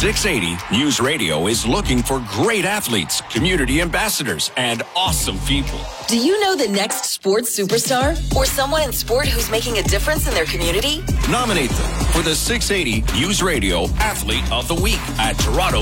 680 News Radio is looking for great athletes, community ambassadors, and awesome people. Do you know the next sports superstar or someone in sport who's making a difference in their community? Nominate them for the 680 News Radio Athlete of the Week at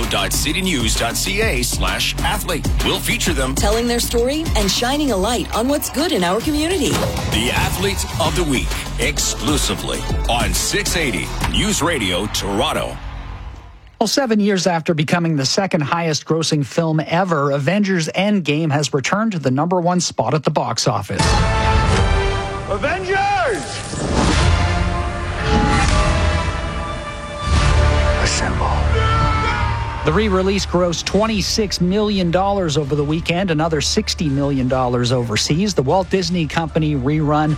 toronto.citynews.ca/athlete. We'll feature them telling their story and shining a light on what's good in our community. The Athlete of the Week, exclusively on 680 News Radio Toronto. Well, 7 years after becoming the second highest grossing film ever, Avengers Endgame has returned to the #1 spot at the box office. Avengers! Assemble. The re-release grossed $26 million over the weekend, another $60 million overseas. The Walt Disney Company billed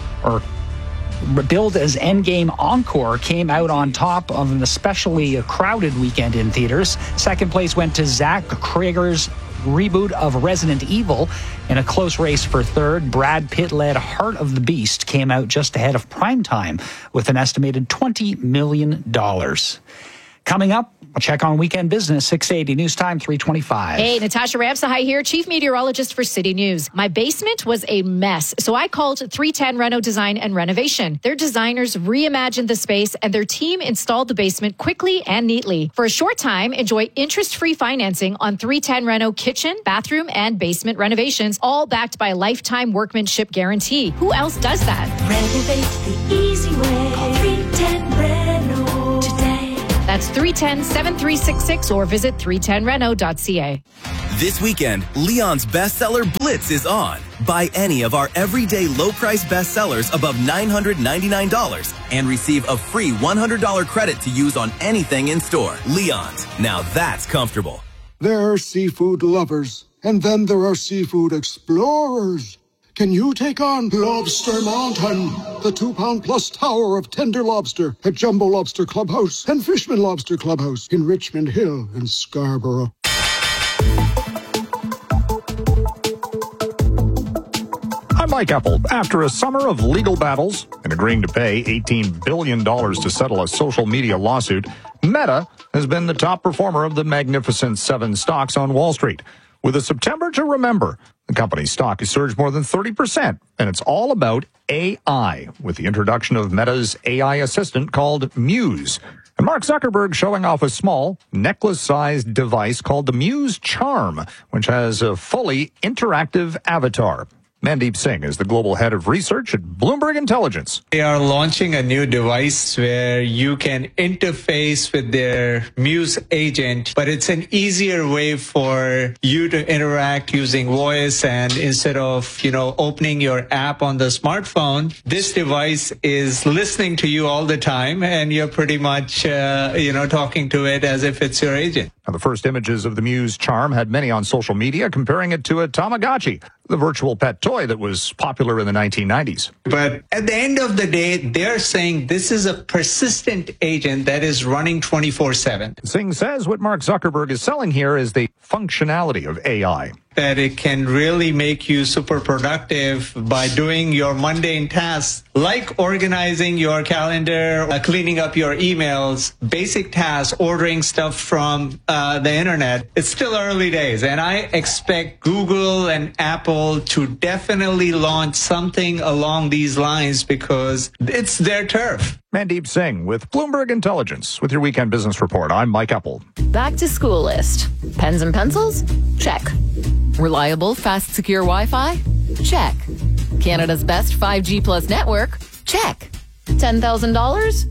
as Endgame Encore came out on top of an especially crowded weekend in theaters. Second place went to Zach Krieger's reboot of Resident Evil. In a close race for third, Brad Pitt-led Heart of the Beast came out just ahead of Primetime with an estimated $20 million. Coming up, a check on weekend business, 680 News Time, 3:25. Hey, Natasha Ramsahai here, Chief Meteorologist for City News. My basement was a mess, so I called 310 Reno Design and Renovation. Their designers reimagined the space, and their team installed the basement quickly and neatly. For a short time, enjoy interest-free financing on 310 Reno kitchen, bathroom, and basement renovations, all backed by a lifetime workmanship guarantee. Who else does that? Renovate the easy way. Call 310 Reno today. That's 310-7366 or visit 310reno.ca. This weekend, Leon's bestseller Blitz is on. Buy any of our everyday low-price bestsellers above $999 and receive a free $100 credit to use on anything in store. Leon's. Now that's comfortable. There are seafood lovers, and then there are seafood explorers. Can you take on Lobster Mountain, the 2-pound-plus tower of tender lobster at Jumbo Lobster Clubhouse and Fishman Lobster Clubhouse in Richmond Hill and Scarborough? I'm Mike Epple. After a summer of legal battles and agreeing to pay $18 billion to settle a social media lawsuit, Meta has been the top performer of the Magnificent Seven stocks on Wall Street. With a September to remember, the company's stock has surged more than 30%, and it's all about AI, with the introduction of Meta's AI assistant called Muse. And Mark Zuckerberg showing off a small, necklace-sized device called the Muse Charm, which has a fully interactive avatar. Mandeep Singh is the global head of research at Bloomberg Intelligence. They are launching a new device where you can interface with their Muse agent, but it's an easier way for you to interact using voice. And instead of, opening your app on the smartphone, this device is listening to you all the time, and you're pretty much, talking to it as if it's your agent. Now, the first images of the Muse Charm had many on social media comparing it to a Tamagotchi, the virtual pet toy that was popular in the 1990s. But at the end of the day, they're saying this is a persistent agent that is running 24/7. Singh says what Mark Zuckerberg is selling here is the functionality of AI. That it can really make you super productive by doing your mundane tasks, like organizing your calendar, cleaning up your emails, basic tasks, ordering stuff from the internet. It's still early days, and I expect Google and Apple to definitely launch something along these lines because it's their turf. Mandeep Singh with Bloomberg Intelligence with your Weekend Business Report. I'm Mike Epple. Back to school list. Pens and pencils? Check. Reliable, fast, secure Wi-Fi? Check. Canada's best 5G plus network? Check. $10,000?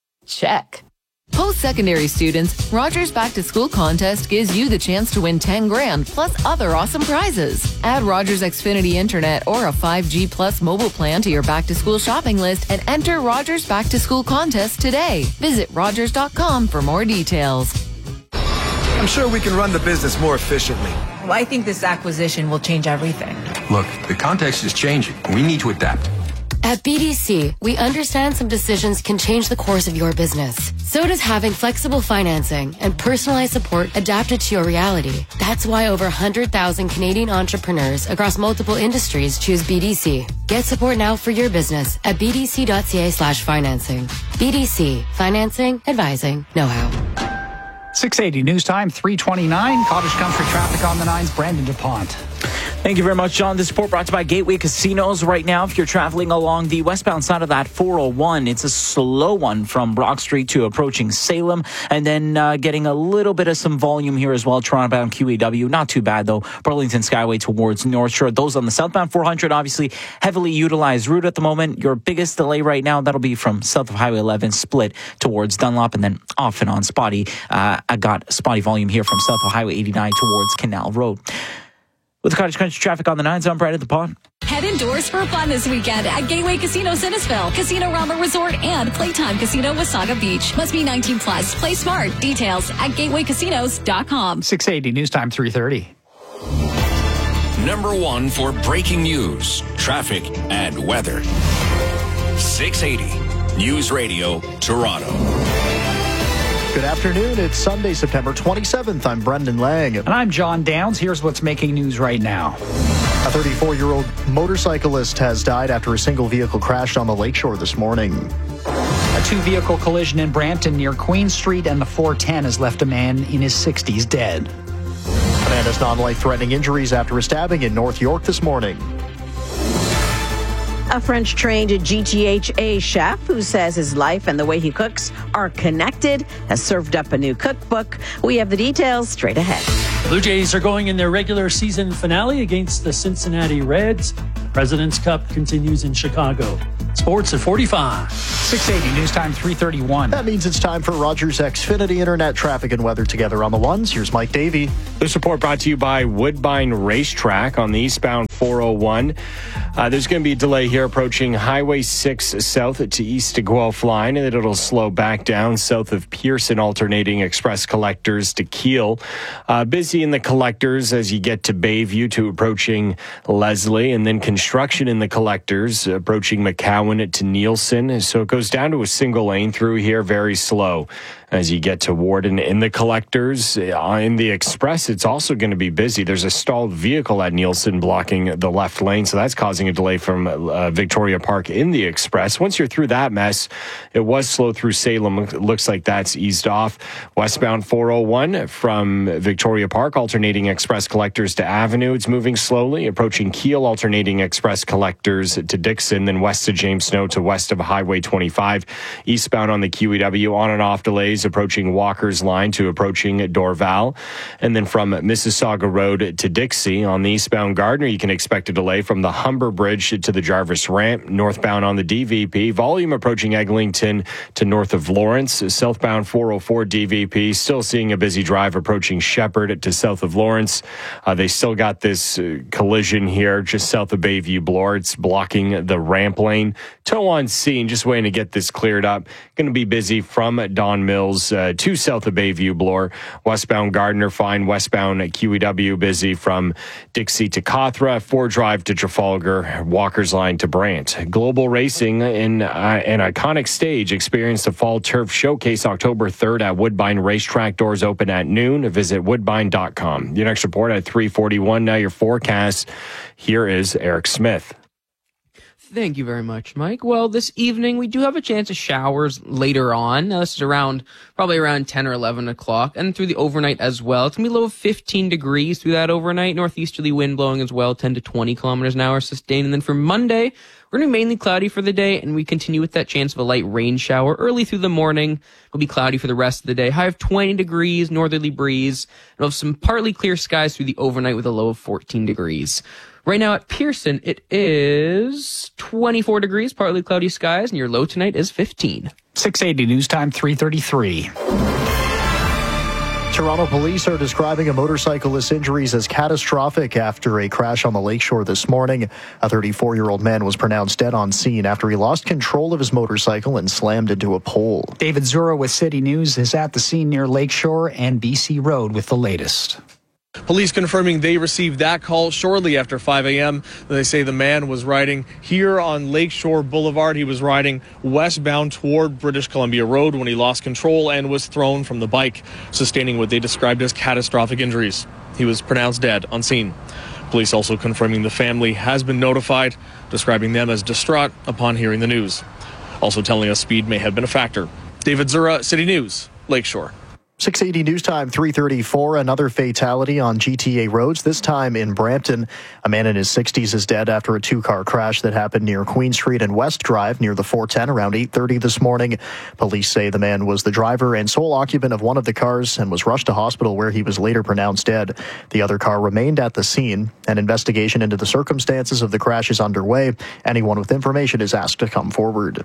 Check. Post-secondary students, Rogers Back to School contest gives you the chance to win $10,000 plus other awesome prizes. Add Rogers Xfinity Internet or a 5G plus mobile plan to your back to school shopping list and enter Rogers Back to School contest today. Visit Rogers.com for more details. I'm sure we can run the business more efficiently. Well, I think this acquisition will change everything. Look, the context is changing. We need to adapt. At BDC, we understand some decisions can change the course of your business. So does having flexible financing and personalized support adapted to your reality. That's why over 100,000 Canadian entrepreneurs across multiple industries choose BDC. Get support now for your business at bdc.ca/financing. BDC, financing, advising, know-how. 680 News Time, 3:29. Cottage Country traffic on the 9s. Brandon DuPont. Thank you very much, John. This report brought to you by Gateway Casinos. Right now, if you're traveling along the westbound side of that 401, it's a slow one from Brock Street to approaching Salem, and then getting a little bit of some volume here as well. Toronto-bound QEW, not too bad though. Burlington Skyway towards North Shore. Those on the southbound 400, obviously heavily utilized route at the moment. Your biggest delay right now, that'll be from south of Highway 11, split towards Dunlop, and then off and on spotty. I got spotty volume here from south of Highway 89 towards Canal Road. With the Cottage Country traffic on the 9s, I'm Brandon DuPont. Head indoors for fun this weekend at Gateway Casino Sinnesville, Casino Rama Resort, and Playtime Casino Wasaga Beach. Must be 19 plus. Play smart. Details at gatewaycasinos.com. 680 News Time, 3:30. Number 1 for breaking news, traffic, and weather. 680 News Radio, Toronto. Good afternoon. It's Sunday, September 27th. I'm Brendan Lang. And I'm John Downs. Here's what's making news right now. A 34-year-old motorcyclist has died after a single vehicle crashed on the lakeshore this morning. A two-vehicle collision in Brampton near Queen Street and the 410 has left a man in his 60s dead. A man has non-life-threatening injuries after a stabbing in North York this morning. A French-trained GTHA chef who says his life and the way he cooks are connected has served up a new cookbook. We have the details straight ahead. Blue Jays are going in their regular season finale against the Cincinnati Reds. President's Cup continues in Chicago. Sports at 45. 680 News Time, 3:31. That means it's time for Rogers Xfinity Internet traffic and weather together on the ones. Here's Mike Davey. This report brought to you by Woodbine Racetrack on the eastbound 401. There's going to be a delay here approaching Highway 6 south to east to Guelph line, and then it'll slow back down south of Pearson, alternating express collectors to Kiel. Busy in the collectors as you get to Bayview to approaching Leslie, and then construction in the collectors approaching McCowan to Nielsen. So it goes down to a single lane through here, very slow. As you get to Warden in the collectors, in the express, it's also going to be busy. There's a stalled vehicle at Nielsen blocking the left lane, so that's causing a delay from Victoria Park in the express. Once you're through that mess, it was slow through Salem. It looks like that's eased off. Westbound 401 from Victoria Park, alternating express collectors to Avenue. It's moving slowly, approaching Kiel, alternating express collectors to Dixon, then west to James Snow to west of Highway 25. Eastbound on the QEW, on and off delays, approaching Walker's line to approaching Dorval. And then from Mississauga Road to Dixie on the eastbound Gardner, you can expect a delay from the Humber Bridge to the Jarvis Ramp. Northbound on the DVP, volume approaching Eglinton to north of Lawrence. Southbound 404 DVP, still seeing a busy drive approaching Shepherd to south of Lawrence. They still got this collision here just south of Bayview Bloor. It's blocking the ramp lane. Tow on scene, just waiting to get this cleared up. Going to be busy from Don Mills to south of Bayview Bloor. Westbound Gardner fine. Westbound QEW busy from Dixie to Cothra. 4 Drive to Trafalgar. Walker's line to Brant. Global Racing in an iconic stage experienced the Fall Turf Showcase October 3rd at Woodbine Racetrack. Doors open at noon. Visit woodbine.com. Your next report at 3:41. Now your forecast. Here is Eric Smith. Thank you very much, Mike. Well, this evening we do have a chance of showers later on. Now, this is probably around 10 or 11 o'clock, and through the overnight as well. It's going to be low of 15 degrees through that overnight. Northeasterly wind blowing as well, 10 to 20 kilometers an hour sustained. And then for Monday, we're going to be mainly cloudy for the day, and we continue with that chance of a light rain shower early through the morning. It'll be cloudy for the rest of the day. High of 20 degrees, northerly breeze. And we'll have some partly clear skies through the overnight with a low of 14 degrees. Right now at Pearson, it is 24 degrees, partly cloudy skies, and your low tonight is 15. 680 News Time, 3:33. Toronto police are describing a motorcyclist's injuries as catastrophic after a crash on the lakeshore this morning. A 34-year-old man was pronounced dead on scene after he lost control of his motorcycle and slammed into a pole. David Zura with City News is at the scene near Lakeshore and BC Road with the latest. Police confirming they received that call shortly after 5 a.m. They say the man was riding here on Lakeshore Boulevard. He was riding westbound toward British Columbia Road when he lost control and was thrown from the bike, sustaining what they described as catastrophic injuries. He was pronounced dead on scene. Police also confirming the family has been notified, describing them as distraught upon hearing the news. Also telling us speed may have been a factor. David Zura, City News, Lakeshore. 680 News Time, 3:34. Another fatality on GTA roads, this time in Brampton. A man in his 60s is dead after a two-car crash that happened near Queen Street and West Drive near the 410 around 8:30 this morning. Police say the man was the driver and sole occupant of one of the cars and was rushed to hospital where he was later pronounced dead. The other car remained at the scene. An investigation into the circumstances of the crash is underway. Anyone with information is asked to come forward.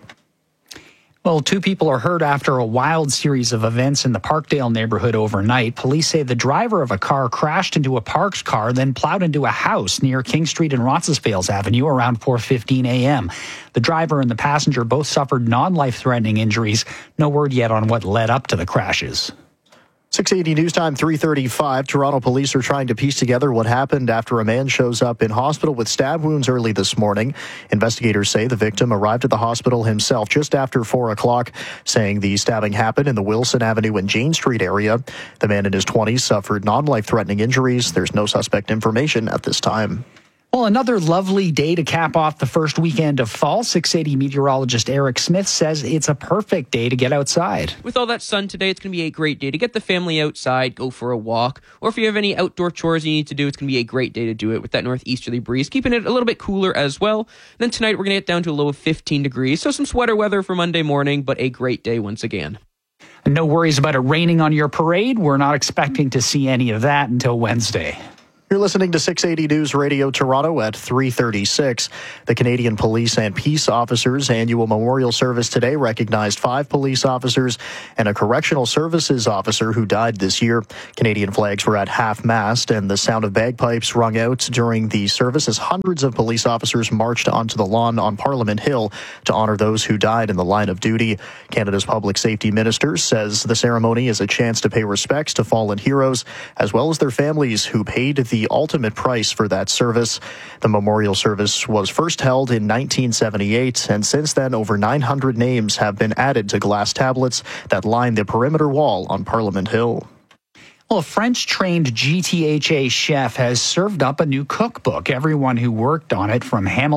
Well, 2 people are hurt after a wild series of events in the Parkdale neighborhood overnight. Police say the driver of a car crashed into a parked car, then plowed into a house near King Street and Roncesvalles Avenue around 4:15 a.m. The driver and the passenger both suffered non-life-threatening injuries. No word yet on what led up to the crashes. 680 News Time, 3:35. Toronto police are trying to piece together what happened after a man shows up in hospital with stab wounds early this morning. Investigators say the victim arrived at the hospital himself just after 4 o'clock, saying the stabbing happened in the Wilson Avenue and Jane Street area. The man in his 20s suffered non-life-threatening injuries. There's no suspect information at this time. Well, another lovely day to cap off the first weekend of fall. 680 meteorologist Eric Smith says it's a perfect day to get outside. With all that sun today, it's going to be a great day to get the family outside, go for a walk, or if you have any outdoor chores you need to do, it's going to be a great day to do it with that northeasterly breeze, keeping it a little bit cooler as well. And then tonight, we're going to get down to a low of 15 degrees, so some sweater weather for Monday morning, but a great day once again. No worries about it raining on your parade. We're not expecting to see any of that until Wednesday. You're listening to 680 News Radio Toronto at 3:36. The Canadian Police and Peace Officers Annual Memorial Service today recognized 5 police officers and a correctional services officer who died this year. Canadian flags were at half-mast and the sound of bagpipes rung out during the service as hundreds of police officers marched onto the lawn on Parliament Hill to honor those who died in the line of duty. Canada's Public Safety Minister says the ceremony is a chance to pay respects to fallen heroes as well as their families who paid the ultimate price for that service. The memorial service was first held in 1978, and since then, over 900 names have been added to glass tablets that line the perimeter wall on Parliament Hill. Well, a French-trained GTHA chef has served up a new cookbook. Everyone who worked on it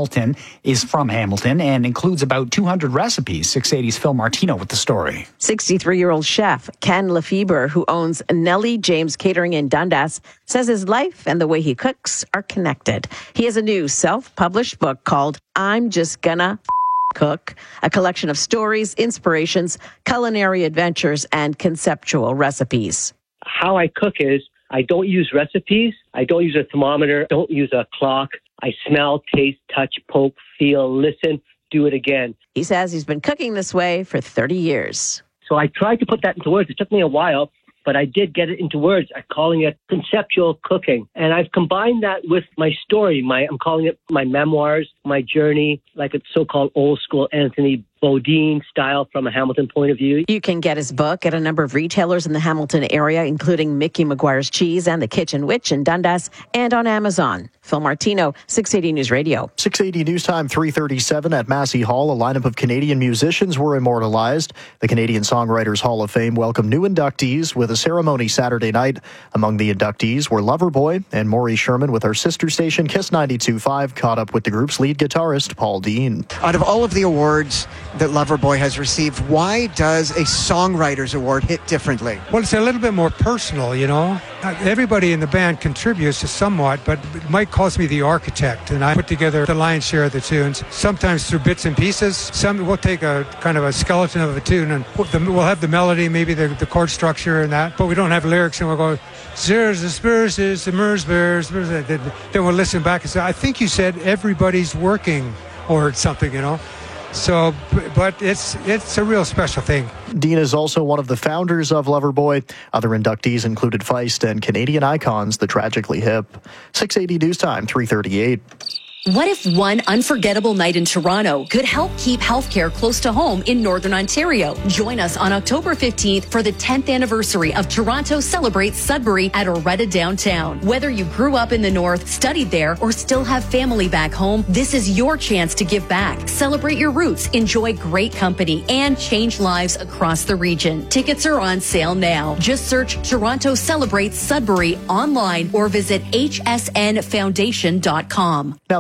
is from Hamilton and includes about 200 recipes. 680's Phil Martino with the story. 63-year-old chef Ken Lefebvre, who owns Nellie James Catering in Dundas, says his life and the way he cooks are connected. He has a new self-published book called I'm Just Gonna Cook, a collection of stories, inspirations, culinary adventures, and conceptual recipes. How I cook is I don't use recipes. I don't use a thermometer. Don't use a clock. I smell, taste, touch, poke, feel, listen, do it again. He says he's been cooking this way for 30 years. So I tried to put that into words. It took me a while, but I did get it into words. I'm calling it conceptual cooking. And I've combined that with my story. I'm calling it my memoirs, my journey, like a so-called old school Anthony Bourdain style from a Hamilton point of view. You can get his book at a number of retailers in the Hamilton area, including Mickey McGuire's Cheese and The Kitchen Witch in Dundas, and on Amazon. Phil Martino, 680 News Radio. 680 News Time, 3:37 at Massey Hall. A lineup of Canadian musicians were immortalized. The Canadian Songwriters Hall of Fame welcomed new inductees with a ceremony Saturday night. Among the inductees were Loverboy and Maury Sherman with our sister station Kiss 92.5 caught up with the group's lead guitarist Paul Dean. Out of all of the awards that Loverboy has received, why does a Songwriters Award hit differently? Well, it's a little bit more personal, you know. Everybody in the band contributes somewhat, but Mike calls me the architect, and I put together the lion's share of the tunes, sometimes through bits and pieces. Some we'll take a kind of a skeleton of a tune, and we'll have the melody, maybe the chord structure and that, but we don't have lyrics, and we'll go, Zers, the Spurs, the Mers, Bears, then we'll listen back and say, I think you said everybody's working, or something, you know. So, but it's a real special thing. Dean is also one of the founders of Loverboy. Other inductees included Feist and Canadian icons, The Tragically Hip. 680 News Time, 3:38. What if one unforgettable night in Toronto could help keep healthcare close to home in Northern Ontario? Join us on October 15th for the 10th anniversary of Toronto Celebrates Sudbury at Oretta Downtown. Whether you grew up in the North, studied there, or still have family back home, this is your chance to give back. Celebrate your roots, enjoy great company, and change lives across the region. Tickets are on sale now. Just search Toronto Celebrates Sudbury online or visit hsnfoundation.com. Now the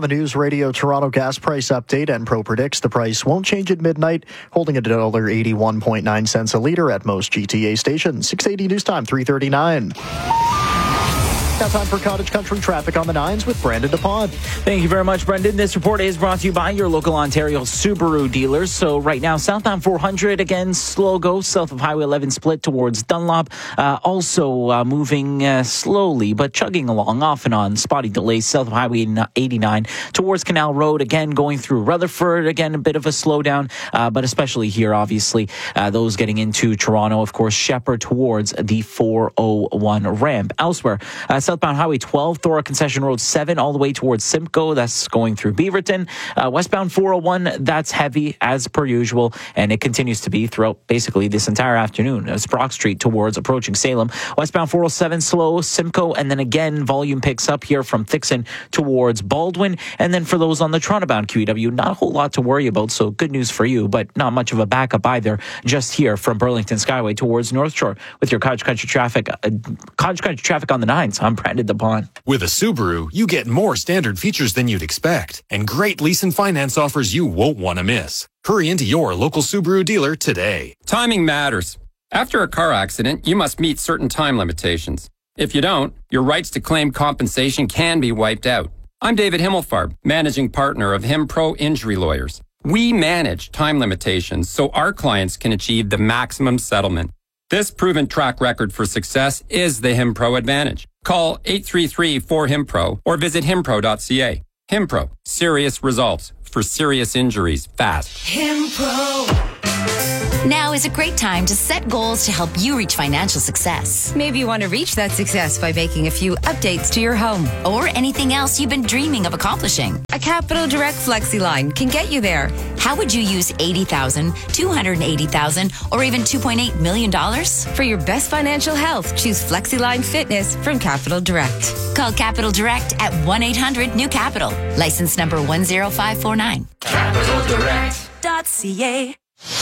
News Radio Toronto gas price update. Enpro predicts the price won't change at midnight, holding at $1.81.9 a litre at most GTA stations. 680 News Time, 3:39. Now time for Cottage Country traffic on the 9s with Brandon DePond. Thank you very much, Brendan. This report is brought to you by your local Ontario Subaru dealers. So right now, southbound 400, again, slow go south of Highway 11 split towards Dunlop. Also moving slowly, but chugging along off and on. Spotty delays south of Highway 89 towards Canal Road. Again, going through Rutherford. Again, a bit of a slowdown, but especially here, obviously, those getting into Toronto. Of course, Shepherd towards the 401 ramp. Elsewhere, southbound Highway 12, Thora Concession Road 7, all the way towards Simcoe. That's going through Beaverton. Westbound 401, that's heavy as per usual, and it continues to be throughout basically this entire afternoon. It's Brock Street towards approaching Salem. Westbound 407, slow, Simcoe, and then again, volume picks up here from Thixon towards Baldwin. And then for those on the Toronto-bound QEW, not a whole lot to worry about, so good news for you, but not much of a backup either. Just here from Burlington Skyway towards North Shore with your Cottage Country traffic. Cottage Country traffic on the 9s. I'm Brandon DePond. With a Subaru, you get more standard features than you'd expect, and great lease and finance offers you won't want to miss. Hurry into your local Subaru dealer today. Timing matters. After a car accident, you must meet certain time limitations. If you don't, your rights to claim compensation can be wiped out. I'm David Himmelfarb, managing partner of HimPro Injury Lawyers. We manage time limitations so our clients can achieve the maximum settlement. This proven track record for success is the HimPro advantage. Call 833-4HIMPRO or visit himpro.ca. HimPro, serious results for serious injuries fast. HimPro. Now is a great time to set goals to help you reach financial success. Maybe you want to reach that success by making a few updates to your home. Or anything else you've been dreaming of accomplishing. A Capital Direct FlexiLine can get you there. How would you use $80,000, $280,000, or even $2.8 million? For your best financial health, choose FlexiLine Fitness from Capital Direct. Call Capital Direct at 1-800-NEW-CAPITAL. License number 10549. CapitalDirect.ca.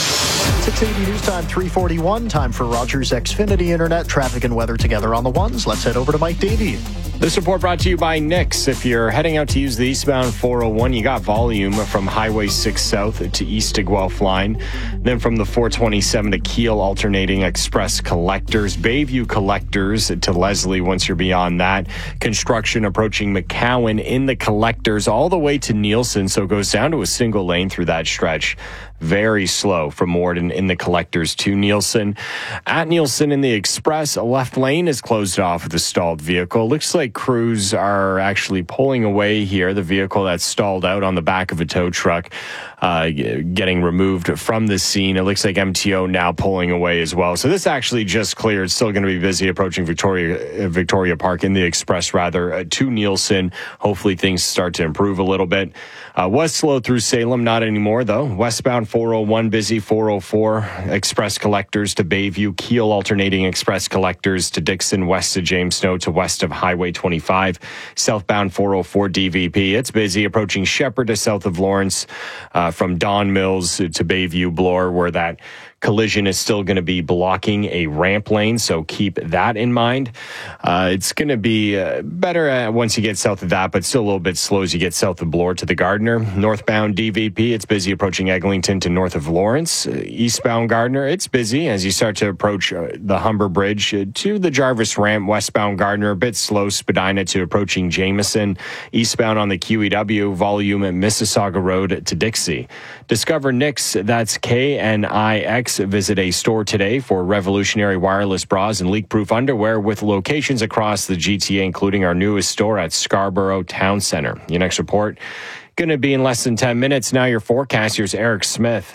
680 News Time, 3:41. Time for Rogers Xfinity Internet traffic and weather together on the ones. Let's head over to Mike Davey. This report brought to you by Nix. If you're heading out to use the eastbound 401, you got volume from Highway 6 South to east to Guelph line. Then from the 427 to Kiel, alternating express collectors. Bayview collectors to Leslie once you're beyond that. Construction approaching McCowan in the collectors all the way to Nielsen, so it goes down to a single lane through that stretch. Very slow from Morden in the collectors to Nielsen. At Nielsen in the express, a left lane is closed off with a stalled vehicle. Looks like crews are actually pulling away here. The vehicle that's stalled out on the back of a tow truck getting removed from the scene. It looks like MTO now pulling away as well. So this actually just cleared. It's still going to be busy approaching Victoria Park in the express rather to Nielsen. Hopefully things start to improve a little bit. Was slow through Salem, not anymore though. Westbound 401 busy, 404 express collectors to Bayview, Kiel alternating express collectors to Dixon, west of James Snow to west of Highway 25. Southbound 404 DVP. It's busy approaching Shepherd to south of Lawrence, from Don Mills to Bayview Bloor, where that collision is still going to be blocking a ramp lane, so keep that in mind. It's going to be better once you get south of that, but still a little bit slow as you get south of Bloor to the Gardner. Northbound DVP, it's busy approaching Eglinton to north of Lawrence. Eastbound Gardner, it's busy as you start to approach the Humber Bridge to the Jarvis ramp. Westbound Gardner, a bit slow. Spadina to approaching Jameson. Eastbound on the QEW, volume at Mississauga Road to Dixie. Discover Nix, that's KNIX. Visit a store today for revolutionary wireless bras and leak-proof underwear with locations across the GTA, including our newest store at Scarborough Town Center. Your next report going to be in less than 10 minutes. Now your forecast. Here's Eric Smith.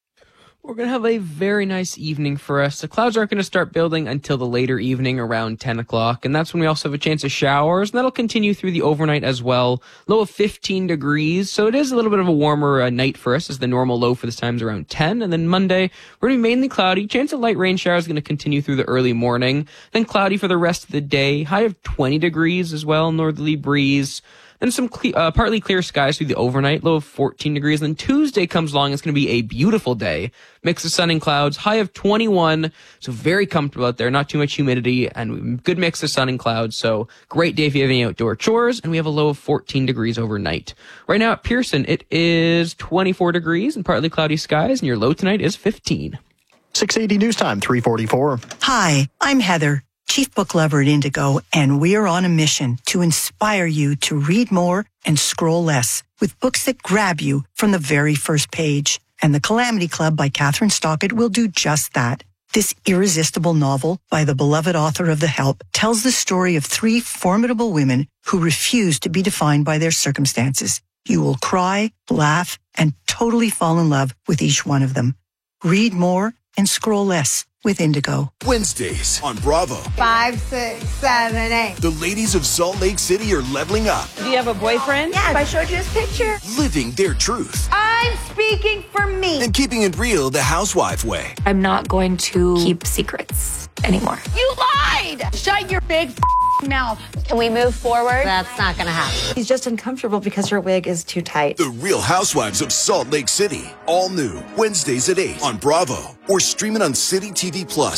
We're going to have a very nice evening for us. The clouds aren't going to start building until the later evening around 10 o'clock, and that's when we also have a chance of showers, and that'll continue through the overnight as well. Low of 15 degrees, so it is a little bit of a warmer night for us, as the normal low for this time is around 10, and then Monday, we're going to be mainly cloudy. Chance of light rain showers is going to continue through the early morning, then cloudy for the rest of the day. High of 20 degrees as well, northerly breeze. and some partly clear skies through the overnight, low of 14 degrees. And then Tuesday comes along. It's going to be a beautiful day. Mix of sun and clouds, high of 21. So very comfortable out there. Not too much humidity and good mix of sun and clouds. So great day if you have any outdoor chores. And we have a low of 14 degrees overnight. Right now at Pearson, it is 24 degrees and partly cloudy skies. And your low tonight is 15. 680 News Time, 344. Hi, I'm Heather, Chief Book Lover at Indigo, and we're on a mission to inspire you to read more and scroll less with books that grab you from the very first page. And The Calamity Club by Catherine Stockett will do just that. This irresistible novel by the beloved author of The Help tells the story of 3 formidable women who refuse to be defined by their circumstances. You will cry, laugh, and totally fall in love with each one of them. Read more and scroll less with Indigo. Wednesdays on Bravo. 5, 6, 7, 8. The ladies of Salt Lake City are leveling up. Do you have a boyfriend? Yes. I showed you his picture. Living their truth. I'm speaking for me. And keeping it real the housewife way. I'm not going to keep secrets anymore. You lied! Shut your big mouth. Can we move forward? That's not going to happen. He's just uncomfortable because her wig is too tight. The Real Housewives of Salt Lake City. All new. Wednesdays at 8 on Bravo. Or stream it on City TV+.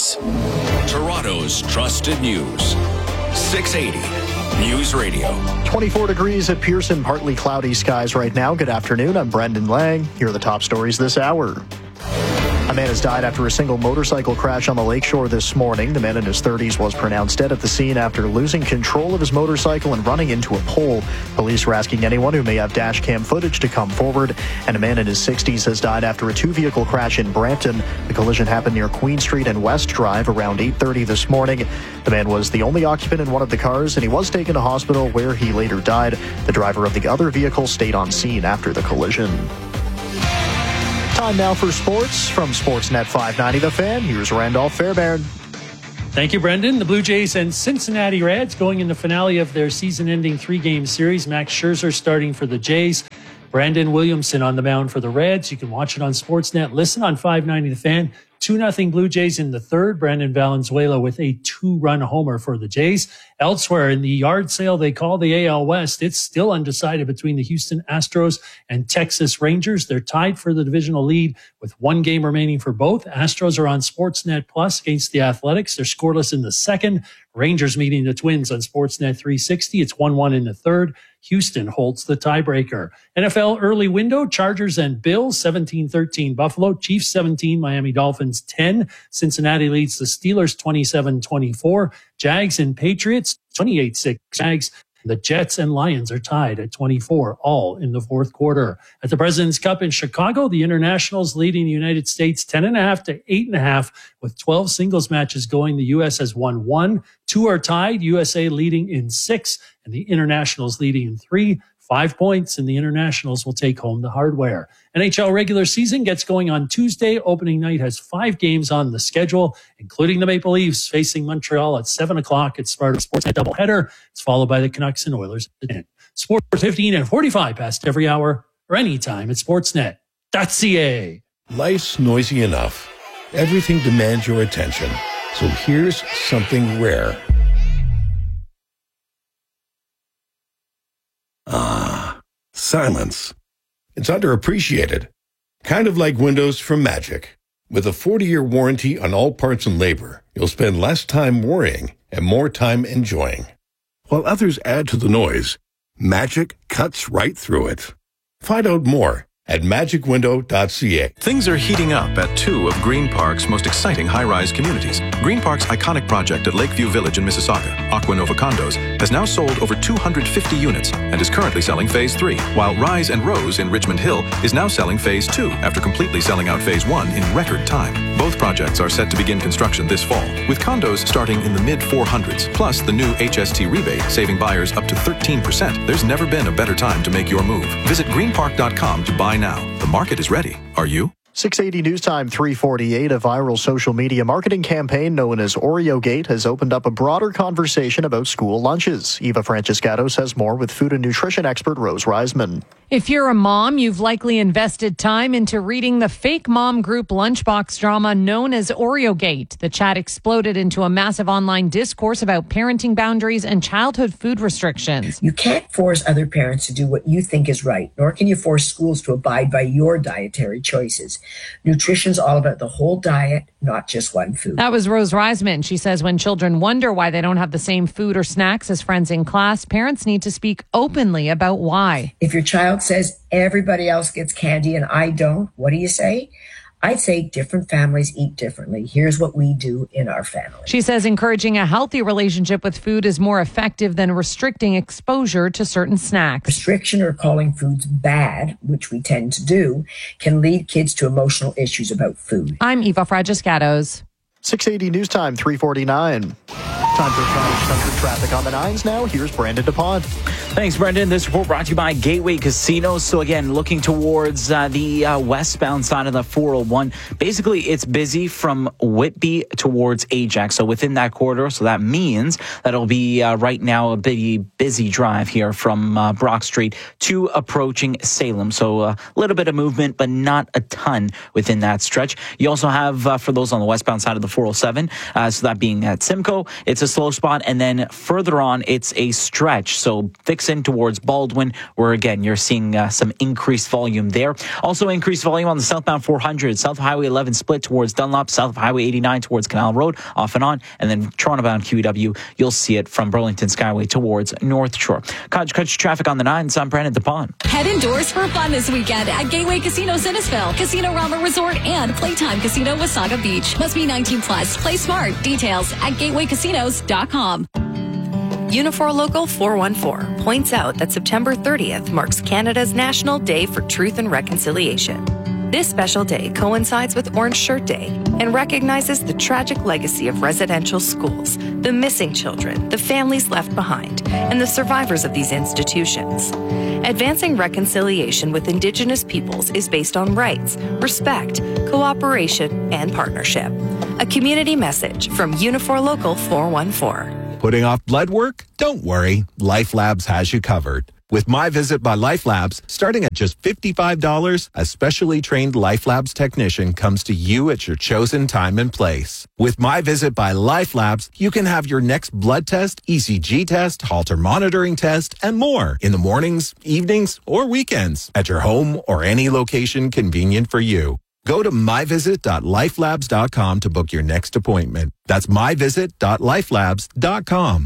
Toronto's trusted news. 680 News Radio. 24 degrees at Pearson, partly cloudy skies right now. Good afternoon. I'm Brendan Lang. Here are the top stories this hour. A man has died after a single motorcycle crash on the lakeshore this morning. The man in his 30s was pronounced dead at the scene after losing control of his motorcycle and running into a pole. Police are asking anyone who may have dash cam footage to come forward. And a man in his 60s has died after a 2-vehicle crash in Brampton. The collision happened near Queen Street and West Drive around 8:30 this morning. The man was the only occupant in one of the cars, and he was taken to hospital where he later died. The driver of the other vehicle stayed on scene after the collision. Time now for sports. From Sportsnet 590 The Fan, here's Randolph Fairbairn. Thank you, Brendan. The Blue Jays and Cincinnati Reds going in the finale of their season-ending 3-game series. Max Scherzer starting for the Jays. Brandon Williamson on the mound for the Reds. You can watch it on Sportsnet. Listen on 590 The Fan. 2-0 Blue Jays in the third. Brandon Valenzuela with a 2-run homer for the Jays. Elsewhere in the yard sale they call the AL West, it's still undecided between the Houston Astros and Texas Rangers. They're tied for the divisional lead with 1 game remaining for both. Astros are on Sportsnet Plus against the Athletics. They're scoreless in the second. Rangers meeting the Twins on Sportsnet 360. It's 1-1 in the third. Houston holds the tiebreaker. NFL early window, Chargers and Bills, 17-13 Buffalo. Chiefs 17, Miami Dolphins 10. Cincinnati leads the Steelers 27-24. Jags and Patriots 28-6 Jags. The Jets and Lions are tied at 24, all in the fourth quarter. At the President's Cup in Chicago, the Internationals leading the United States 10.5 to 8.5 with 12 singles matches going. The U.S. has won 1. 2 are tied, USA leading in 6, and the Internationals leading in 3. 5 points, and the Internationals will take home the hardware. NHL regular season gets going on Tuesday. Opening night has 5 games on the schedule, including the Maple Leafs facing Montreal at 7 o'clock at Sparta Sportsnet doubleheader. It's followed by the Canucks and Oilers at 10. Sports 15 and 45 past every hour or anytime at sportsnet.ca. Life's noisy enough. Everything demands your attention. So here's something rare. Silence. It's underappreciated. Kind of like windows from Magic. With a 40-year warranty on all parts and labor, you'll spend less time worrying and more time enjoying. While others add to the noise, Magic cuts right through it. Find out more at magicwindow.ca. Things are heating up at 2 of Green Park's most exciting high-rise communities. Green Park's iconic project at Lakeview Village in Mississauga, Aqua Nova Condos, has now sold over 250 units and is currently selling Phase 3, while Rise and Rose in Richmond Hill is now selling Phase 2 after completely selling out Phase 1 in record time. Both projects are set to begin construction this fall, with condos starting in the mid-400s, plus the new HST rebate saving buyers up to 13%. There's never been a better time to make your move. Visit greenpark.com to buy now. The market is ready. Are you? 680 News Time 3:48. A viral social media marketing campaign known as OreoGate has opened up a broader conversation about school lunches. Eva Francescato says more with food and nutrition expert Rose Reisman. If you're a mom, you've likely invested time into reading the fake mom group lunchbox drama known as OreoGate. The chat exploded into a massive online discourse about parenting boundaries and childhood food restrictions. You can't force other parents to do what you think is right, nor can you force schools to abide by your dietary choices. Nutrition's all about the whole diet, not just one food. That was Rose Reisman. She says when children wonder why they don't have the same food or snacks as friends in class, parents need to speak openly about why. If your child says everybody else gets candy and I don't, what do you say? I'd say different families eat differently. Here's what we do in our family. She says encouraging a healthy relationship with food is more effective than restricting exposure to certain snacks. Restriction or calling foods bad, which we tend to do, can lead kids to emotional issues about food. I'm Eva Francescatos. 680 News Time 3:49. Time for cross-country traffic on the 9s now. Here's Brandon DuPont. Thanks, Brendan. This report brought to you by Gateway Casinos. So again, looking towards the westbound side of the 401. Basically, it's busy from Whitby towards Ajax. So within that corridor. So that means that it'll be right now a busy drive here from Brock Street to approaching Salem. So a little bit of movement, but not a ton within that stretch. You also have, for those on the westbound side of the 407, so that being at Simcoe, it's a slow spot, and then further on, it's a stretch. So Dixon towards Baldwin, where again, you're seeing some increased volume there. Also increased volume on the southbound 400, South Highway 11 split towards Dunlop, South of Highway 89 towards Canal Road, off and on, and then Toronto-bound QEW, you'll see it from Burlington Skyway towards North Shore. Country traffic on the 9s, I'm Brandon DuPont. Head indoors for fun this weekend at Gateway Casino Innisfil, Casino Rama Resort, and Playtime Casino Wasaga Beach. Must be 19 plus. Play smart. Details at gatewaycasinos.com. Unifor Local 414 points out that September 30th marks Canada's National Day for Truth and Reconciliation. This special day coincides with Orange Shirt Day and recognizes the tragic legacy of residential schools, the missing children, the families left behind, and the survivors of these institutions. Advancing reconciliation with Indigenous peoples is based on rights, respect, cooperation, and partnership. A community message from Unifor Local 414. Putting off blood work? Don't worry, Life Labs has you covered. With My Visit by Life Labs, starting at just $55, a specially trained Life Labs technician comes to you at your chosen time and place. With My Visit by Life Labs, you can have your next blood test, ECG test, Holter monitoring test, and more in the mornings, evenings, or weekends at your home or any location convenient for you. Go to myvisit.lifelabs.com to book your next appointment. That's myvisit.lifelabs.com.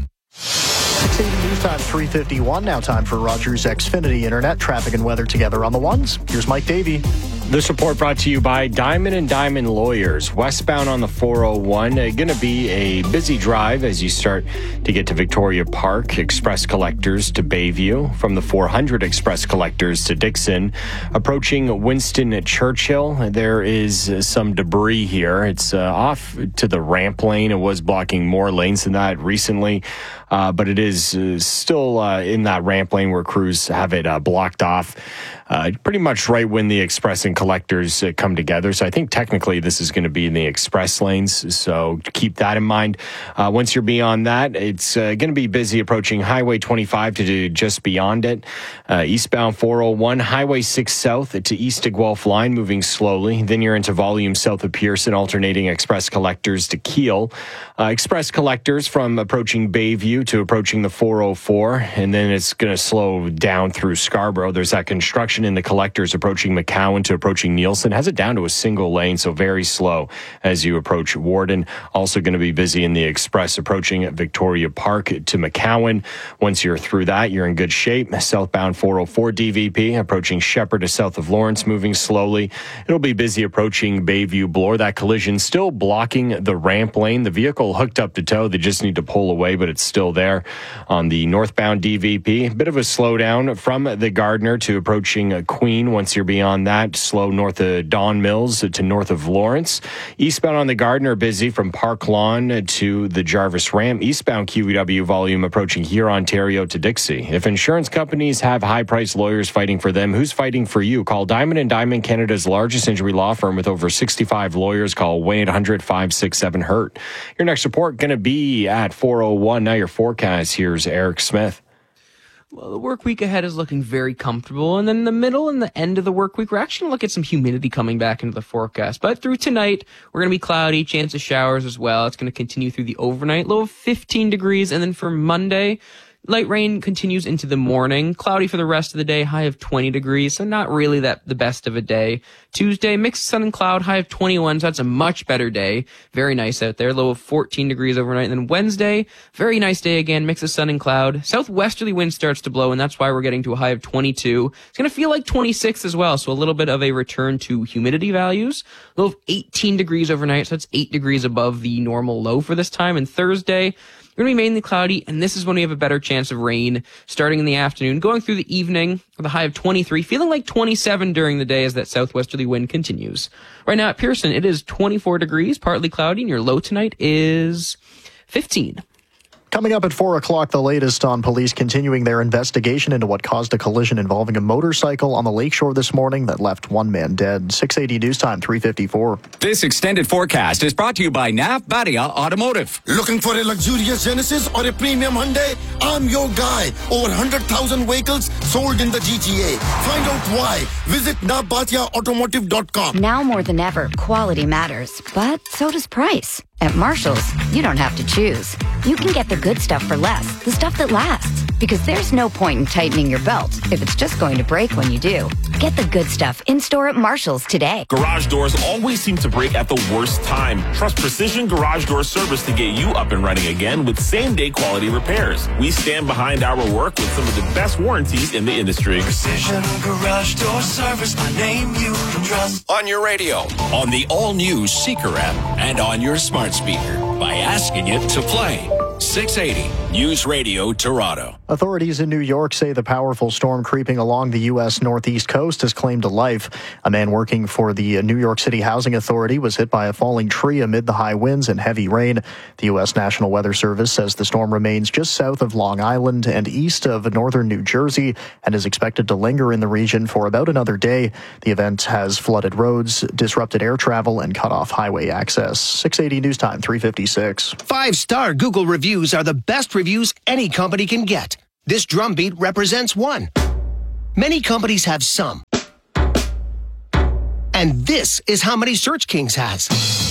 680 News Time 3:51. Now time for Rogers Xfinity Internet traffic and weather together on the 1s. Here's Mike Davey. This report brought to you by Diamond & Diamond Lawyers. Westbound on the 401, going to be a busy drive as you start to get to Victoria Park. Express collectors to Bayview. From the 400 express collectors to Dixon. Approaching Winston Churchill, there is some debris here. It's off to the ramp lane. It was blocking more lanes than that recently. But it is still in that ramp lane where crews have it blocked off pretty much right when the express and collectors come together. So I think technically this is going to be in the express lanes. So keep that in mind. Once you're beyond that, it's going to be busy approaching Highway 25 to just beyond it. Eastbound 401, Highway 6 South to East to Guelph line, moving slowly. Then you're into volume south of Pearson, alternating express collectors to Kiel. Express collectors from approaching Bayview to approaching the 404, and then it's going to slow down through Scarborough. There's that construction in the collectors approaching McCowan to approaching Nielsen. Has it down to a single lane, so very slow as you approach Warden. Also going to be busy in the express approaching Victoria Park to McCowan. Once you're through that, you're in good shape. Southbound 404 DVP approaching Shepherd to south of Lawrence, moving slowly. It'll be busy approaching Bayview Bloor. That collision still blocking the ramp lane. The vehicle hooked up to tow. They just need to pull away, but it's still there. On the northbound DVP, bit of a slowdown from the Gardner to approaching Queen. Once you're beyond that, slow slow north of Don Mills to north of Lawrence. Eastbound on the Gardiner busy from Park Lawn to the Jarvis Ramp. Eastbound QEW volume approaching here, Ontario to Dixie. If insurance companies have high-priced lawyers fighting for them, who's fighting for you? Call Diamond & Diamond, Canada's largest injury law firm with over 65 lawyers. Call 1-800-567-HURT. Your next report going to be at 4:01. Now your forecast. Here's Eric Smith. Well, the work week ahead is looking very comfortable. And then in the middle and the end of the work week, we're actually going to look at some humidity coming back into the forecast. But through tonight, we're going to be cloudy, chance of showers as well. It's going to continue through the overnight, low of 15 degrees. And then for Monday, light rain continues into the morning. Cloudy for the rest of the day, high of 20 degrees. So not really the best of a day. Tuesday, mixed sun and cloud, high of 21. So that's a much better day. Very nice out there. Low of 14 degrees overnight. And then Wednesday, very nice day again. Mix of sun and cloud. Southwesterly wind starts to blow, and that's why we're getting to a high of 22. It's going to feel like 26 as well. So a little bit of a return to humidity values. Low of 18 degrees overnight. So that's 8 degrees above the normal low for this time. And Thursday, going to be mainly cloudy, and this is when we have a better chance of rain starting in the afternoon, going through the evening with a high of 23, feeling like 27 during the day as that southwesterly wind continues. Right now at Pearson, it is 24 degrees, partly cloudy, and your low tonight is 15. Coming up at 4 o'clock, the latest on police continuing their investigation into what caused a collision involving a motorcycle on the lakeshore this morning that left one man dead. 680 News Time, 3:54. This extended forecast is brought to you by Nav Badia Automotive. Looking for a luxurious Genesis or a premium Hyundai? I'm your guy. Over 100,000 vehicles sold in the GTA. Find out why. Visit navbatiaautomotive.com. Now more than ever, quality matters, but so does price. At Marshall's, you don't have to choose. You can get the good stuff for less, the stuff that lasts. Because there's no point in tightening your belt if it's just going to break when you do. Get the good stuff in-store at Marshall's today. Garage doors always seem to break at the worst time. Trust Precision Garage Door Service to get you up and running again with same-day quality repairs. We stand behind our work with some of the best warranties in the industry. Precision Garage Door Service, my name you can trust. On your radio, on the all-new Seeker app, and on your smart speaker by asking it to play. 680 News Radio Toronto. Authorities in New York say the powerful storm creeping along the U.S. northeast coast has claimed a life. A man working for the New York City Housing Authority was hit by a falling tree amid the high winds and heavy rain. The U.S. National Weather Service says the storm remains just south of Long Island and east of northern New Jersey and is expected to linger in the region for about another day. The event has flooded roads, disrupted air travel, and cut off highway access. 680 News Time, 3:56. 5-star Google reviews are the best reviews any company can get. This drumbeat represents one. Many companies have some. And this is how many Search Kings has.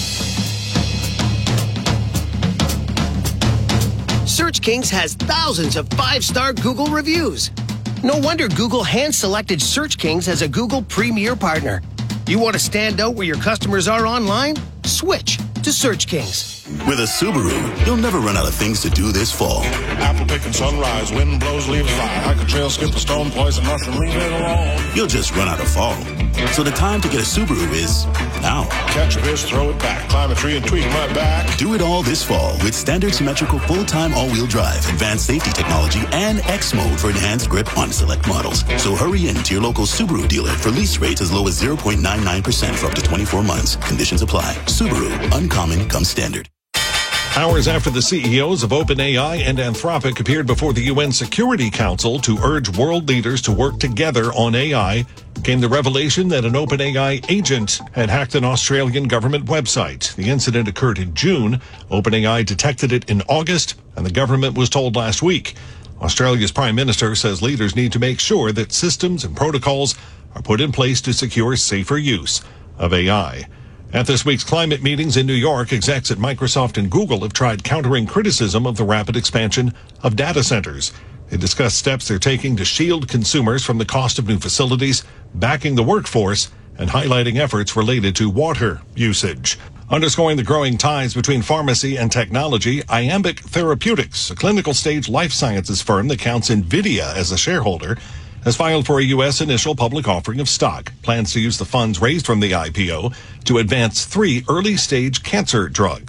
Search Kings has thousands of 5-star Google reviews. No wonder Google hand-selected Search Kings as a Google Premier Partner. You want to stand out where your customers are online? Switch to Search Kings. With a Subaru, you'll never run out of things to do this fall. Apple picking sunrise, wind blows, leaves fly. Hike a trail, skip a stone, poison mushroom, leave it alone. You'll just run out of fall. So the time to get a Subaru is now. Catch a fish, throw it back, climb a tree and tweak my back. Do it all this fall with standard symmetrical full-time all-wheel drive, advanced safety technology, and X mode for enhanced grip on select models. So hurry in to your local Subaru dealer for lease rates as low as 0.99% for up to 24 months. Conditions apply. Subaru, uncommon comes standard. Hours after the CEOs of OpenAI and Anthropic appeared before the UN Security Council to urge world leaders to work together on AI, came the revelation that an OpenAI agent had hacked an Australian government website. The incident occurred in June. OpenAI detected it in August, and the government was told last week. Australia's Prime Minister says leaders need to make sure that systems and protocols are put in place to secure safer use of AI. At this week's climate meetings in New York, execs at Microsoft and Google have tried countering criticism of the rapid expansion of data centers. They discussed steps they're taking to shield consumers from the cost of new facilities, backing the workforce, and highlighting efforts related to water usage. Underscoring the growing ties between pharmacy and technology, Iambic Therapeutics, a clinical stage life sciences firm that counts NVIDIA as a shareholder, has filed for a U.S. initial public offering of stock. Plans to use the funds raised from the IPO to advance 3 early-stage cancer drugs.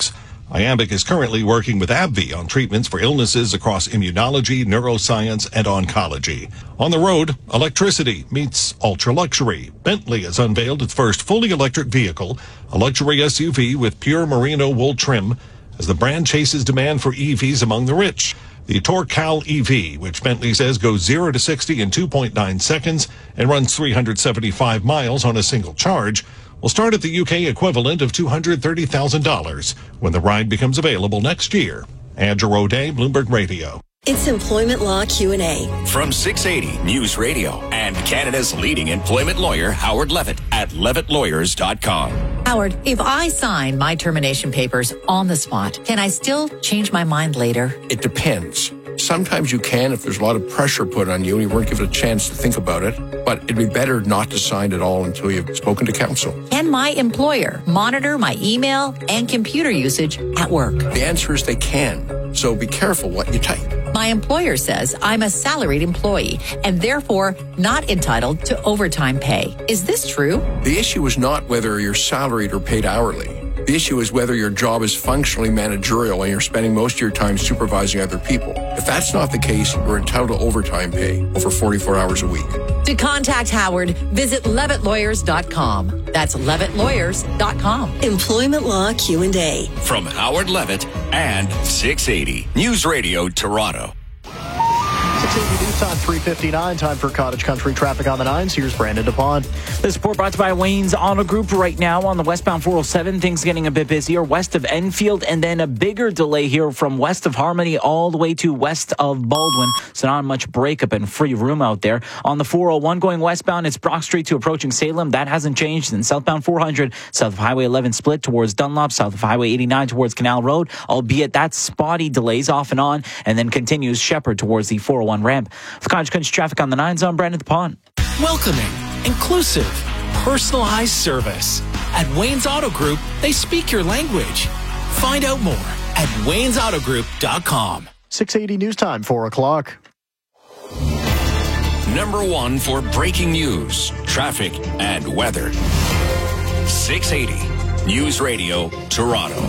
Iambic is currently working with AbbVie on treatments for illnesses across immunology, neuroscience, and oncology. On the road, electricity meets ultra-luxury. Bentley has unveiled its first fully electric vehicle, a luxury SUV with pure merino wool trim, as the brand chases demand for EVs among the rich. The Tourcal EV, which Bentley says goes 0 to 60 in 2.9 seconds and runs 375 miles on a single charge, will start at the UK equivalent of $230,000 when the ride becomes available next year. Andrew O'Day, Bloomberg Radio. It's Employment Law Q&A. From 680 News Radio and Canada's leading employment lawyer, Howard Levitt, at levittlawyers.com. Howard, if I sign my termination papers on the spot, can I still change my mind later? It depends. Sometimes you can if there's a lot of pressure put on you and you weren't given a chance to think about it, but it'd be better not to sign at all until you've spoken to counsel. Can my employer monitor my email and computer usage at work? The answer is they can, so be careful what you type. My employer says I'm a salaried employee and therefore not entitled to overtime pay. Is this true? The issue is not whether you're salaried or paid hourly. The issue is whether your job is functionally managerial and you're spending most of your time supervising other people. If that's not the case, you're entitled to overtime pay over 44 hours a week. To contact Howard, visit levittlawyers.com. That's levittlawyers.com. Employment Law Q&A. From Howard Levitt and 680 News Radio Toronto. 680 news time, 3:59. Time for Cottage Country traffic on the 9s. Here's Brandon DuPont. This report brought to you by Wayne's Auto Group. Right now on the westbound 407, things getting a bit busier west of Enfield, and then a bigger delay here from west of Harmony all the way to west of Baldwin. So not much breakup and free room out there. On the 401 going westbound, it's Brock Street to approaching Salem. That hasn't changed. And southbound 400, south of Highway 11 split towards Dunlop, south of Highway 89 towards Canal Road, albeit that spotty delays off and on, and then continues Shepherd towards the 401 ramp. For Cottage Country traffic on the 9s, I'm Brandon DuPont. Welcoming, inclusive, personalized service. At Wayne's Auto Group, they speak your language. Find out more at waynesautogroup.com. 680 news time, 4 o'clock. Number one for breaking news, traffic, and weather. 680 News Radio Toronto.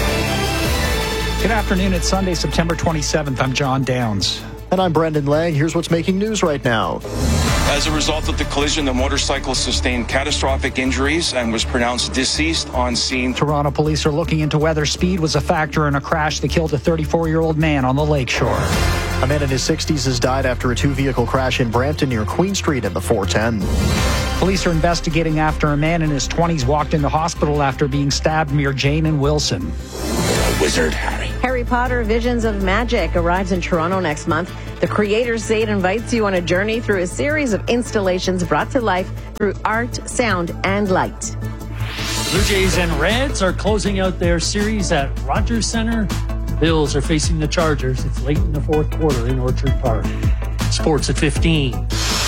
Good afternoon. It's Sunday, September 27th. I'm John Downs. And I'm Brendan Lang. Here's what's making news right now. As a result of the collision, the motorcycle sustained catastrophic injuries and was pronounced deceased on scene. Toronto police are looking into whether speed was a factor in a crash that killed a 34-year-old man on the lakeshore. A man in his 60s has died after a two-vehicle crash in Brampton near Queen Street in the 410. Police are investigating after a man in his 20s walked into hospital after being stabbed near Jane and Wilson. Wizard Harry. Harry Potter Visions of Magic arrives in Toronto next month. The creators say it invites you on a journey through a series of installations brought to life through art, sound, and light. Blue Jays and Reds are closing out their series at Rogers Center. The Bills are facing the Chargers. It's late in the fourth quarter in Orchard Park. Sports at 15.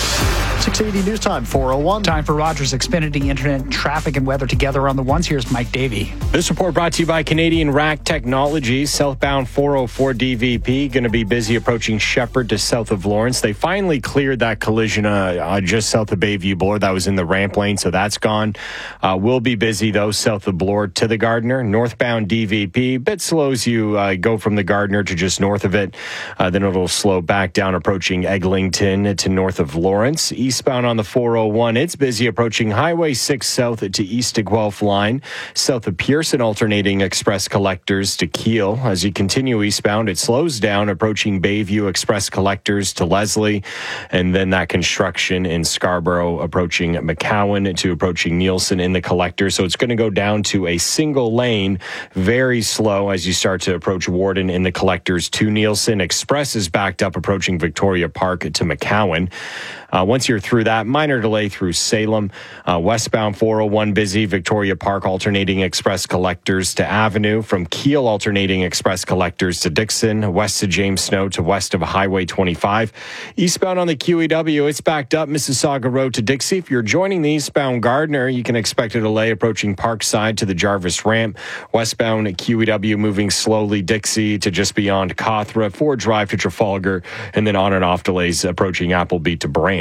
680 news time, 4:01. Time for Rogers Xfinity Internet traffic and weather together on the ones. Here's Mike Davey. This report brought to you by Canadian Rack Technologies. Southbound 404 DVP going to be busy approaching Shepherd to south of Lawrence. They finally cleared that collision just south of Bayview Boulevard. That was in the ramp lane, so that's gone. Will be busy though south of Bloor to the Gardiner. Northbound DVP, bit slow as you go from the Gardiner to just north of it. Then it'll slow back down approaching Eglinton to north of Lawrence. Eastbound on the 401, it's busy approaching Highway 6 south to east to Guelph line. South of Pearson, alternating express collectors to Keele. As you continue eastbound, it slows down approaching Bayview express collectors to Leslie. And then that construction in Scarborough approaching McCowan to approaching Nielsen in the collector. So it's going to go down to a single lane, very slow as you start to approach Warden in the collectors to Nielsen. Express is backed up approaching Victoria Park to McCowan. Once you're through that, minor delay through Salem. Westbound 401 busy. Victoria Park alternating express collectors to Avenue. From Keele alternating express collectors to Dixon. West to James Snow to west of Highway 25. Eastbound on the QEW, it's backed up Mississauga Road to Dixie. If you're joining the eastbound Gardiner, you can expect a delay approaching Parkside to the Jarvis Ramp. Westbound QEW moving slowly Dixie to just beyond Cawthra. Ford Drive to Trafalgar. And then on and off delays approaching Appleby to Brant.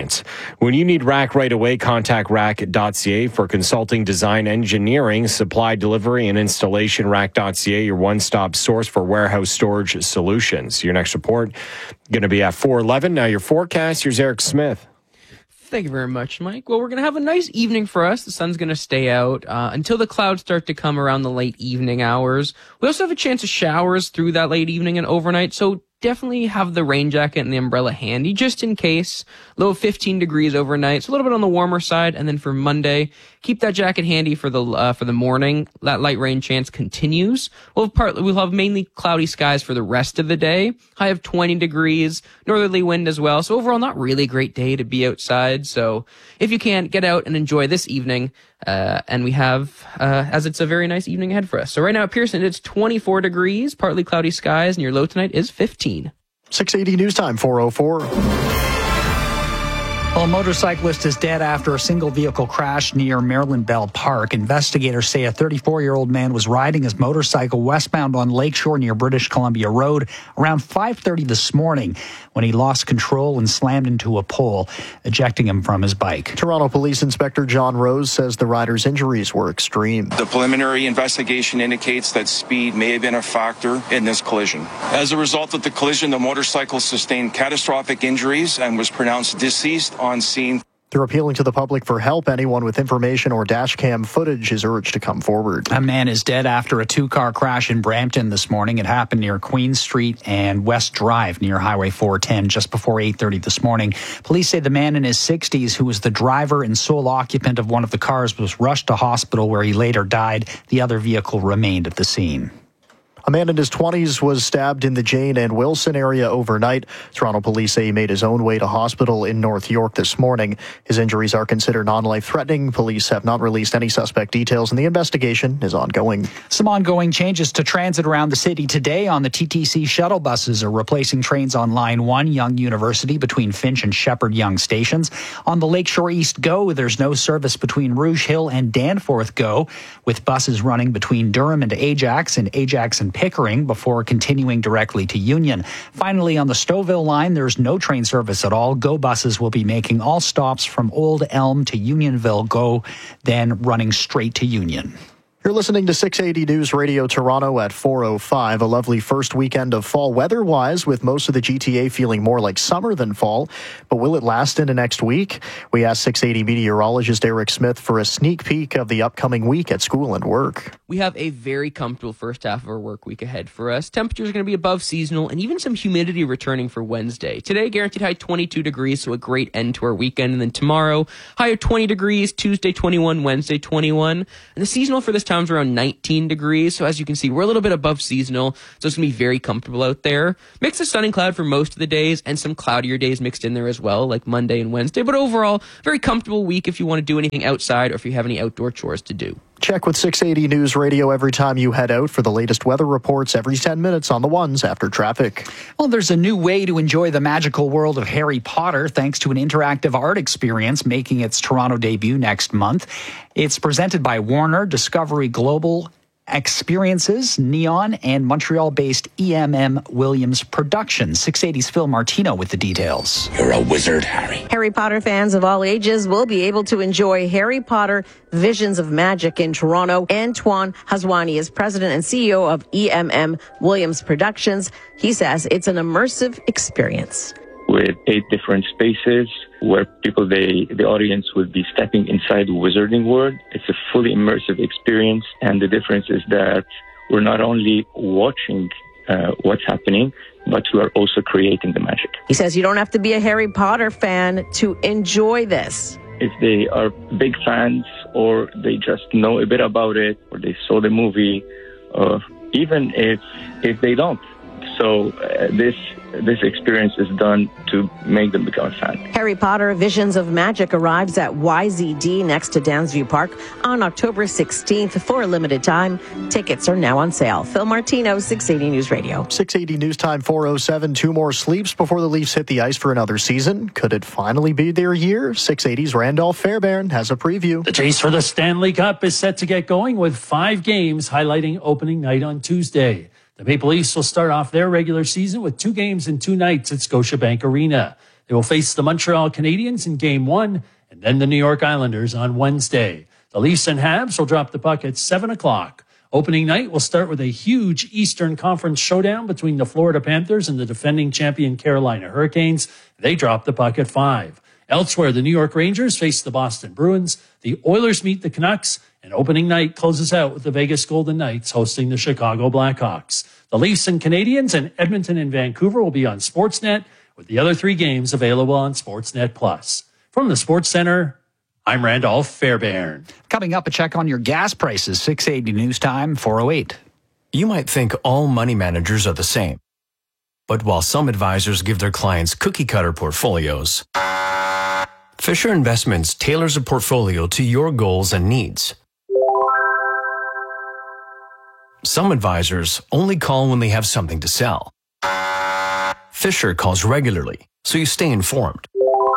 When you need Rack right away, contact rack.ca for consulting, design, engineering, supply, delivery, and installation. Rack.ca, your one-stop source for warehouse storage solutions. Your next report going to be at 4:11. Now your forecast. Here's Eric Smith. Thank you very much, Mike. Well, we're going to have a nice evening for us. The sun's going to stay out until the clouds start to come around the late evening hours. We also have a chance of showers through that late evening and overnight, so definitely have the rain jacket and the umbrella handy just in case. Low of 15 degrees overnight, so a little bit on the warmer side. And then for Monday, keep that jacket handy for the morning. That light rain chance continues. We'll have mainly cloudy skies for the rest of the day. High of 20 degrees, northerly wind as well. So overall, not really a great day to be outside. So if you can, get out and enjoy this evening. And we have, as it's a very nice evening ahead for us. So right now at Pearson, it's 24 degrees, partly cloudy skies, and your low tonight is 15. 680 News Time, 4:04. Well, a motorcyclist is dead after a single vehicle crash near Maryland Bell Park. Investigators say a 34-year-old man was riding his motorcycle westbound on Lakeshore near British Columbia Road around 5:30 this morning when he lost control and slammed into a pole, ejecting him from his bike. Toronto Police Inspector John Rose says the rider's injuries were extreme. The preliminary investigation indicates that speed may have been a factor in this collision. As a result of the collision, the motorcycle sustained catastrophic injuries and was pronounced deceased on scene. They're appealing to the public for help. Anyone with information or dash cam footage is urged to come forward. A man is dead after a two-car crash in Brampton this morning. It happened near Queen Street and West Drive near Highway 410 just before 8:30 this morning. Police say the man in his 60s, who was the driver and sole occupant of one of the cars, was rushed to hospital where he later died. The other vehicle remained at the scene. A man in his 20s was stabbed in the Jane and Wilson area overnight. Toronto police say he made his own way to hospital in North York this morning. His injuries are considered non-life-threatening. Police have not released any suspect details, and the investigation is ongoing. Some ongoing changes to transit around the city today. On the TTC shuttle buses are replacing trains on Line 1, Yonge University, between Finch and Shepherd Yonge stations. On the Lakeshore East GO, there's no service between Rouge Hill and Danforth GO, with buses running between Durham and Ajax and Pickering before continuing directly to Union. Finally, on the Stouffville line, there's no train service at all. GO buses will be making all stops from Old Elm to Unionville GO, then running straight to Union. You're listening to 680 News Radio Toronto at 4:05. A lovely first weekend of fall weather-wise, with most of the GTA feeling more like summer than fall. But will it last into next week? We asked 680 meteorologist Eric Smith for a sneak peek of the upcoming week at school and work. We have a very comfortable first half of our work week ahead for us. Temperatures are going to be above seasonal and even some humidity returning for Wednesday. Today, guaranteed high 22 degrees, so a great end to our weekend. And then tomorrow, high of 20 degrees, Tuesday 21, Wednesday 21. And the seasonal for this time is around 19 degrees. So as you can see, we're a little bit above seasonal. So it's going to be very comfortable out there. Mix of sun and cloud for most of the days and some cloudier days mixed in there as well, like Monday and Wednesday. But overall, very comfortable week if you want to do anything outside or if you have any outdoor chores to do. Check with 680 News Radio every time you head out for the latest weather reports every 10 minutes on the ones after traffic. Well, there's a new way to enjoy the magical world of Harry Potter thanks to an interactive art experience making its Toronto debut next month. It's presented by Warner, Discovery Global Experiences, Neon, and Montreal-based EMM Williams Productions. 680's Phil Martino with the details. You're a wizard, Harry. Harry Potter fans of all ages will be able to enjoy Harry Potter Visions of Magic in Toronto. Antoine Hazwani is president and CEO of EMM Williams Productions. He says it's an immersive experience. With 8 different spaces where the audience would be stepping inside the wizarding world. It's a fully immersive experience, and the difference is that we're not only watching what's happening, but we are also creating the magic. He says you don't have to be a Harry Potter fan to enjoy this. If they are big fans, or they just know a bit about it, or they saw the movie, even if they don't. So this experience is done to make them become a fan. Harry Potter Visions of Magic arrives at YZD next to Dansview Park on October 16th for a limited time. Tickets are now on sale. Phil Martino, 680 News Radio. 680 News Time, 4:07. 2 more sleeps before the Leafs hit the ice for another season. Could it finally be their year? 680's Randolph Fairbairn has a preview. The chase for the Stanley Cup is set to get going with 5 games highlighting opening night on Tuesday. The Maple Leafs will start off their regular season with 2 games and 2 nights at Scotiabank Arena. They will face the Montreal Canadiens in Game 1 and then the New York Islanders on Wednesday. The Leafs and Habs will drop the puck at 7 o'clock. Opening night will start with a huge Eastern Conference showdown between the Florida Panthers and the defending champion Carolina Hurricanes. They drop the puck at 5. Elsewhere, the New York Rangers face the Boston Bruins. The Oilers meet the Canucks. And opening night closes out with the Vegas Golden Knights hosting the Chicago Blackhawks. The Leafs and Canadiens and Edmonton and Vancouver will be on Sportsnet, with the other 3 games available on Sportsnet Plus. From the Sports Center, I'm Randolph Fairbairn. Coming up, a check on your gas prices. 680 News Time, 408. You might think all money managers are the same. But while some advisors give their clients cookie-cutter portfolios, Fisher Investments tailors a portfolio to your goals and needs. Some advisors only call when they have something to sell. Fisher calls regularly, so you stay informed.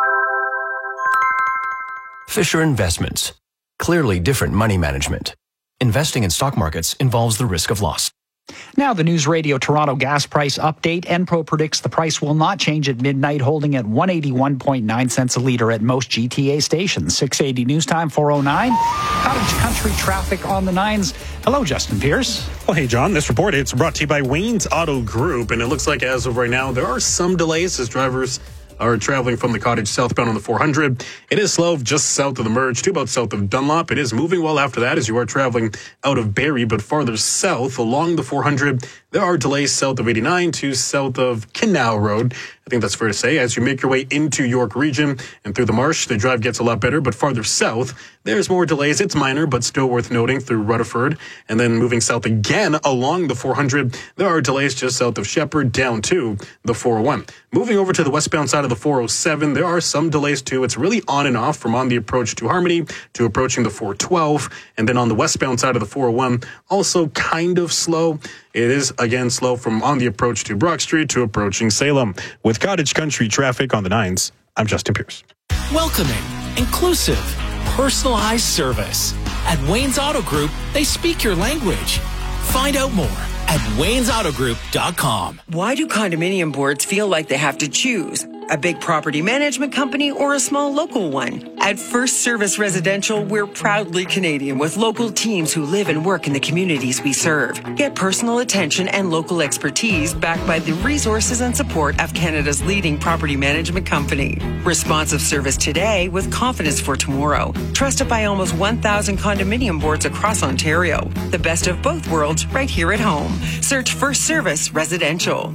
Fisher Investments. Clearly different money management. Investing in stock markets involves the risk of loss. Now the News Radio Toronto gas price update. Enpro predicts the price will not change at midnight, holding at 181.9 cents a litre at most GTA stations. 680 News Time, 409. Cottage Country traffic on the 9s. Hello, Justin Pierce. Well, hey, John. This report, it's brought to you by Wayne's Auto Group, and it looks like as of right now, there are some delays as drivers are traveling from the Cottage southbound on the 400. It is slow just south of the merge to about south of Dunlop. It is moving well after that as you are traveling out of Barrie, but farther south along the 400, there are delays south of 89 to south of Canal Road. I think that's fair to say. As you make your way into York Region and through the Marsh, the drive gets a lot better, but farther south, there's more delays. It's minor, but still worth noting through Rutherford. And then moving south again along the 400, there are delays just south of Shepherd down to the 401. Moving over to the westbound side of the 407, there are some delays too. It's really on and off from on the approach to Harmony to approaching the 412. And then on the westbound side of the 401, also kind of slow. It is, again, slow from on the approach to Brock Street to approaching Salem. With Cottage Country traffic on the 9s, I'm Justin Pierce. Welcoming, inclusive, personalized service. At Wayne's Auto Group, they speak your language. Find out more at waynesautogroup.com. Why do condominium boards feel like they have to choose? A big property management company or a small local one? At First Service Residential, we're proudly Canadian with local teams who live and work in the communities we serve. Get personal attention and local expertise backed by the resources and support of Canada's leading property management company. Responsive service today with confidence for tomorrow. Trusted by almost 1,000 condominium boards across Ontario. The best of both worlds right here at home. Search First Service Residential.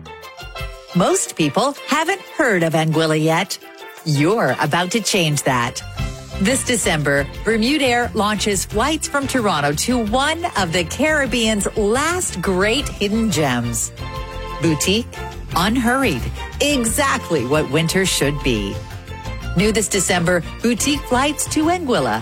Most people haven't heard of Anguilla yet. You're about to change that. This December, Bermudair launches flights from Toronto to one of the Caribbean's last great hidden gems. Boutique, unhurried, exactly what winter should be. New this December, boutique flights to Anguilla